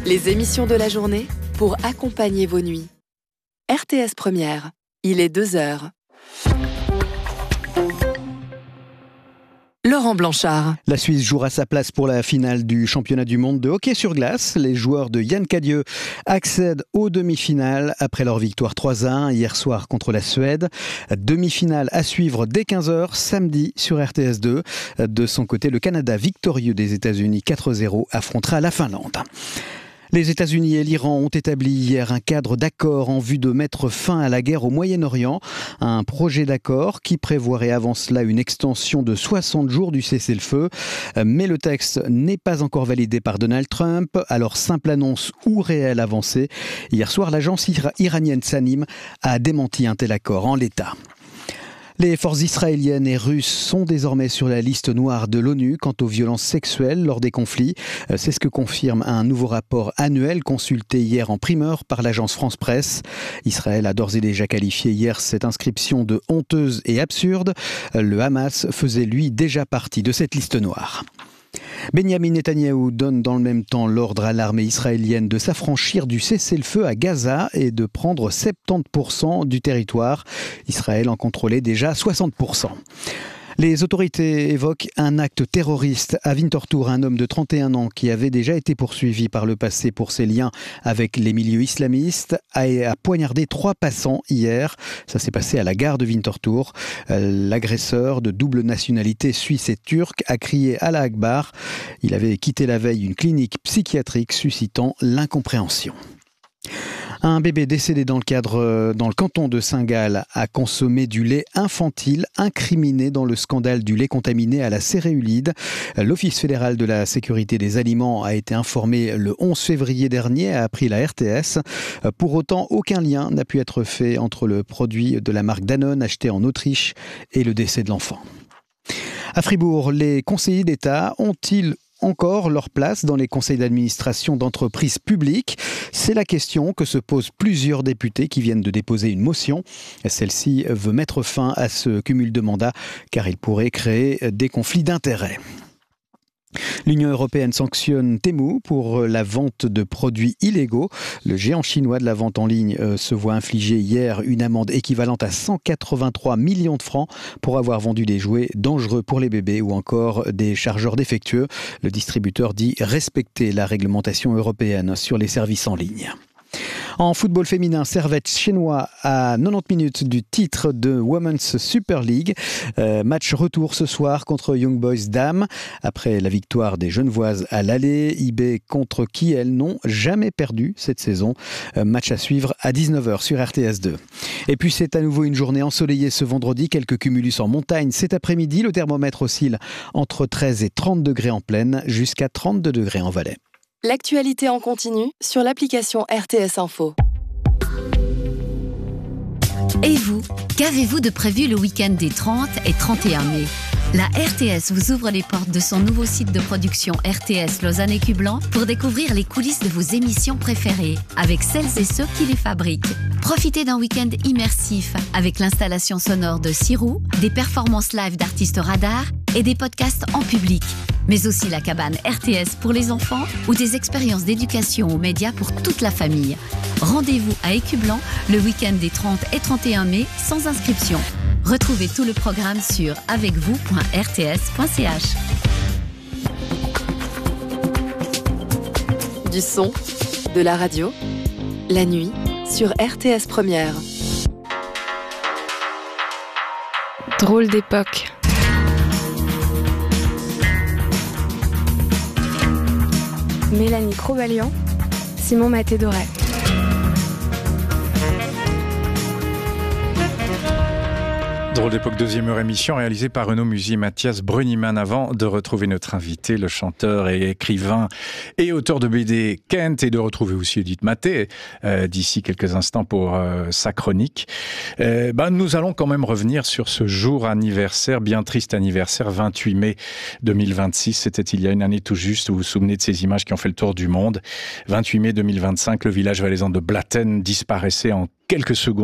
Les émissions de la journée pour accompagner vos nuits. RTS Première, il est 2h. Laurent Blanchard. La Suisse jouera sa place pour la finale du championnat du monde de hockey sur glace. Les joueurs de Yann Cadieux accèdent aux demi-finales après leur victoire 3-1 hier soir contre la Suède. Demi-finale à suivre dès 15h samedi sur RTS2. De son côté, le Canada victorieux des États-Unis 4-0 affrontera la Finlande. Les États-Unis et l'Iran ont établi hier un cadre d'accord en vue de mettre fin à la guerre au Moyen-Orient. Un projet d'accord qui prévoirait avant cela une extension de 60 jours du cessez-le-feu. Mais le texte n'est pas encore validé par Donald Trump. Alors simple annonce ou réelle avancée. Hier soir, l'agence iranienne Sanim a démenti un tel accord en l'état. Les forces israéliennes et russes sont désormais sur la liste noire de l'ONU quant aux violences sexuelles lors des conflits. C'est ce que confirme un nouveau rapport annuel consulté hier en primeur par l'agence France Presse. Israël a d'ores et déjà qualifié hier cette inscription de honteuse et absurde. Le Hamas faisait lui déjà partie de cette liste noire. Benjamin Netanyahou donne dans le même temps l'ordre à l'armée israélienne de s'affranchir du cessez-le-feu à Gaza et de prendre 70% du territoire. Israël en contrôlait déjà 60%. Les autorités évoquent un acte terroriste à Winterthur. Un homme de 31 ans qui avait déjà été poursuivi par le passé pour ses liens avec les milieux islamistes a poignardé 3 passants hier. Ça s'est passé à la gare de Winterthur. L'agresseur de double nationalité suisse et turque a crié Allah Akbar. Il avait quitté la veille une clinique psychiatrique suscitant l'incompréhension. Un bébé décédé dans le canton de Saint-Gall a consommé du lait infantile incriminé dans le scandale du lait contaminé à la céréulide. L'Office fédéral de la sécurité des aliments a été informé le 11 février dernier, a appris la RTS. Pour autant, aucun lien n'a pu être fait entre le produit de la marque Danone acheté en Autriche et le décès de l'enfant. À Fribourg, les conseillers d'État ont-ils encore leur place dans les conseils d'administration d'entreprises publiques? C'est la question que se posent plusieurs députés qui viennent de déposer une motion. Celle-ci veut mettre fin à ce cumul de mandats car il pourrait créer des conflits d'intérêts. L'Union européenne sanctionne Temu pour la vente de produits illégaux. Le géant chinois de la vente en ligne se voit infliger hier une amende équivalente à 183 millions de francs pour avoir vendu des jouets dangereux pour les bébés ou encore des chargeurs défectueux. Le distributeur dit respecter la réglementation européenne sur les services en ligne. En football féminin, Servette chinois à 90 minutes du titre de Women's Super League. Match retour ce soir contre Young Boys Dames. Après la victoire des Genevoises à l'aller, IB contre qui elles n'ont jamais perdu cette saison. Match à suivre à 19h sur RTS2. Et puis c'est à nouveau une journée ensoleillée ce vendredi. Quelques cumulus en montagne cet après-midi. Le thermomètre oscille entre 13 et 30 degrés en plaine jusqu'à 32 degrés en Valais. L'actualité en continu sur l'application RTS Info. Et vous, qu'avez-vous de prévu le week-end des 30 et 31 mai ? La RTS vous ouvre les portes de son nouveau site de production RTS Lausanne et Cublan pour découvrir les coulisses de vos émissions préférées avec celles et ceux qui les fabriquent. Profitez d'un week-end immersif avec l'installation sonore de Sirou, des performances live d'artistes radars et des podcasts en public. Mais aussi la cabane RTS pour les enfants ou des expériences d'éducation aux médias pour toute la famille. Rendez-vous à Écublan le week-end des 30 et 31 mai sans inscription. Retrouvez tout le programme sur avecvous.rts.ch. Du son, de la radio, la nuit sur RTS Première. Drôle d'époque. Mélanie Crobalian, Simon Maté-Doré. Drôle d'époque, deuxième heure émission réalisée par Renaud Musy et Mathias Brunniman. Avant de retrouver notre invité, le chanteur et écrivain et auteur de BD Kent, et de retrouver aussi Edith Maté d'ici quelques instants pour sa chronique, nous allons quand même revenir sur ce jour anniversaire, bien triste anniversaire, 28 mai 2026. C'était il y a une année tout juste. Vous vous souvenez de ces images qui ont fait le tour du monde. 28 mai 2025, le village valaisan de Blatten disparaissait en quelques secondes